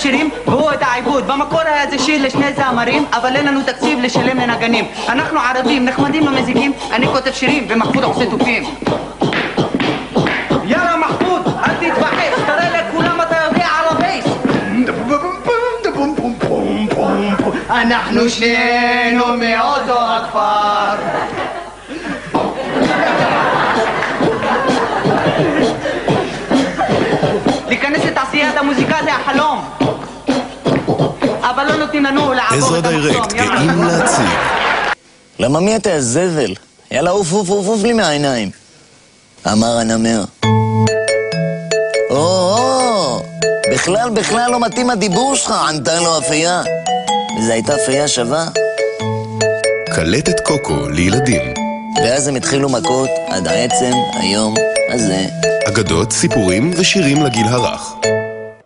שירים והוא את העיבוד. במקור היה זה שיר לשני זמרים, אבל אין לנו תקציב לשלם לנגנים. אנחנו ערבים, נחמדים למזיקים, אני כותב שירים ומחמוד עושה תופים. יאללה מחמוד, אל תתבחש, תראה לכולם אתה יודע ערבייס. אנחנו שנינו מאותו הכפר. להיכנס לתעשיית המוזיקה זה החלום, אבל לא נותנים לנו לעבור עזרא דיירקט, גאים להציג. למה מי אתה הזבל? יאללה עוף עוף עוף עוף לי מהעיניים, אמר הנמר. בכלל לא מתאים הדיבור שלך, ענתה לו אפייה. וזו הייתה אפייה שווה. קלטת קוקו לילדים. ואז הם התחילו מכות עד העצם היום הזה. אגדות, סיפורים ושירים לגיל הרך.